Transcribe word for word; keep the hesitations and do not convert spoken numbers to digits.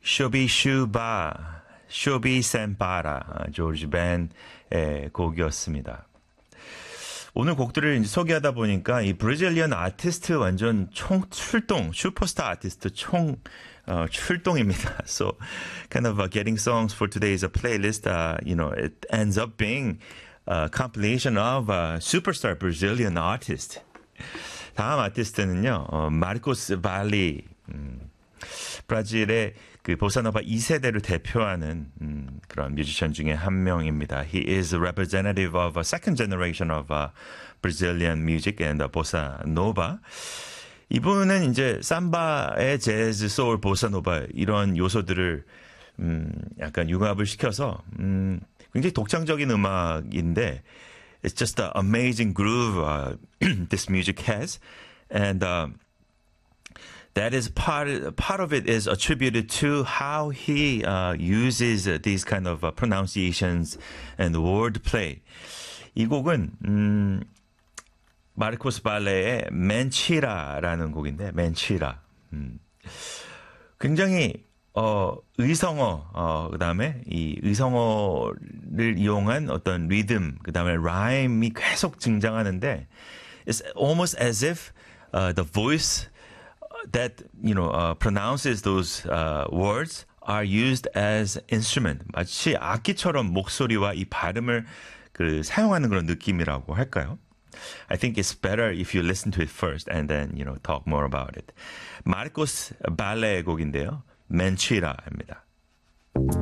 쇼비 슈바, 쇼비 센파라, 조지 벤의 곡이었습니다. 오늘 곡들을 이제 소개하다 보니까 이 브라질리언 아티스트 완전 총 출동, 슈퍼스타 아티스트 총 어, 출동입니다. So, kind of uh, getting songs for today's uh, playlist, uh, you know, it ends up being a compilation of uh, superstar Brazilian artists. 다음 아티스트는요, 어, 마르코스 발리, 음, 브라질의 그 보사노바 이 세대를 대표하는 음, 그런 뮤지션 중에 한 명입니다. He is a representative of a second generation of uh, Brazilian music and uh, bossa nova. 이분은 이제 삼바의 재즈, 소울, 보사노바 이런 요소들을 음, 약간 융합을 시켜서 음, 굉장히 독창적인 음악인데 it's just an amazing groove uh, this music has and uh, that is part part of it is attributed to how he uh, uses uh, these kind of uh, pronunciations and wordplay. 이 곡은 음, 마르코스 발레의 멘치라라는 곡인데 멘치라. 음, 굉장히 어, 의성어 어, 그다음에 이 의성어를 이용한 어떤 리듬 그다음에 라임이 계속 등장하는데 it's almost as if uh, the voice that you know uh, pronounces those uh, words are used as instrument. 마치 악기처럼 목소리와 이 발음을 그 사용하는 그런 느낌이라고 할까요? I think it's better if you listen to it first and then you know talk more about it. 마르코스 발레의 곡인데요. 멘치라입니다.